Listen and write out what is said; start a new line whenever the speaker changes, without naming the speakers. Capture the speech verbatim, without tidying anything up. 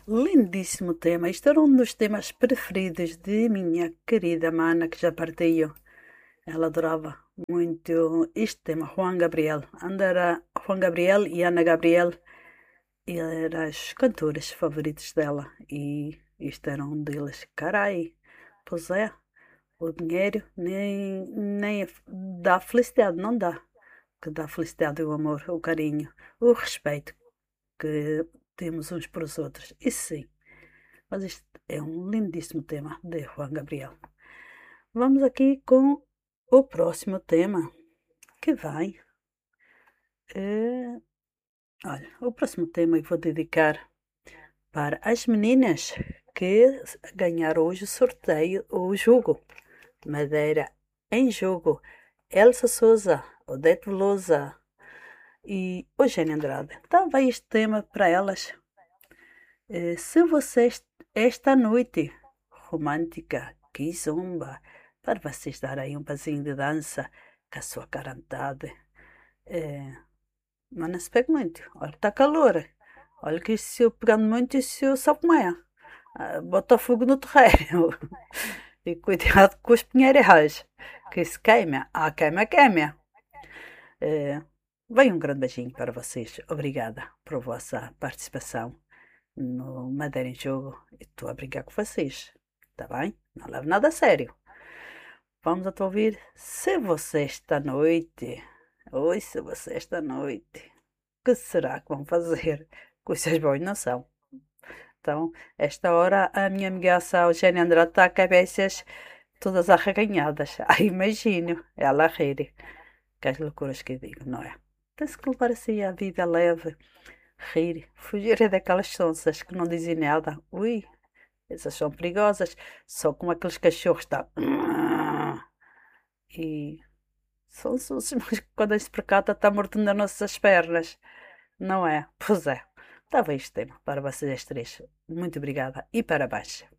Lindíssimo tema. Isto era um dos temas preferidos de minha querida mana que já partiu. Ela adorava muito este tema, Juan Gabriel. Anda era Juan Gabriel e Ana Gabriel eram os cantores favoritos dela. E isto era um deles. Carai, pois é, o dinheiro nem, nem dá felicidade, não dá. Que dá felicidade, o amor, o carinho, o respeito que temos uns para os outros. Isso sim. Mas isto é um lindíssimo tema de Juan Gabriel. Vamos aqui com o próximo tema que vai. eh, olha, o próximo tema eu vou dedicar para as meninas que ganharam hoje o sorteio, o jogo. Madeira em jogo. Elsa Souza, Odete Velosa e Eugênia Andrade. Então vai este tema para elas. Eh, se vocês esta noite romântica, que zumba, para vocês darem um pezinho de dança com a sua carantada. Eh, mas não se pegue muito. Olha, está calor. Olha que se eu pegando muito, isso eu sabe como é. Ah, bota fogo no terreno. E cuidado com os pinheiros, que se queima. Ah, queima, queima. Eh, Vai um grande beijinho para vocês. Obrigada por vossa participação no Madeira em Jogo. Estou a brincar com vocês, tá bem? Não levo nada a sério. Vamos a te ouvir. Se você esta noite, oi, se você esta noite, o que será que vão fazer? Coisas boas não são. Então, esta hora, a minha amigaça Eugênia Andrade está a cabeças todas arreganhadas. Ai, imagino, ela a rir. Que as loucuras que eu digo, não é? Tem-se que levar assim a vida leve, rir, fugir daquelas sonzas que não dizem nada. Ui, essas são perigosas. Só como aqueles cachorros estão. E são sonsos, mas quando se percata está morto nas nossas pernas. Não é? Pois é. Estava este tema para vocês três. Muito obrigada e parabéns.